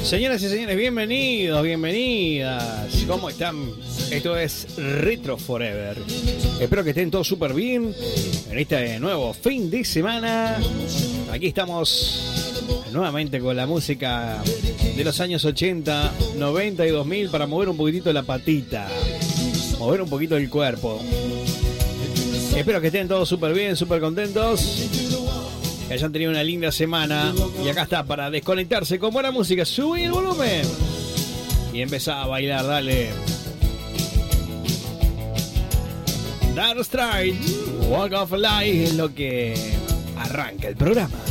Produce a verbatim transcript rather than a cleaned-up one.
Señoras y señores, bienvenidos, bienvenidas. ¿Cómo están? Esto es Retro Forever. Espero que estén todos súper bien en este nuevo fin de semana. Aquí estamos nuevamente con la música de los años ochenta, noventa y dos mil para mover un poquitito la patita, mover un poquito el cuerpo. Espero que estén todos súper bien, súper contentos, que hayan tenido una linda semana. Y acá está para desconectarse con buena música. Subí el volumen y empezá a bailar, dale. Dark Stride, Walk of Life es lo que arranca el programa.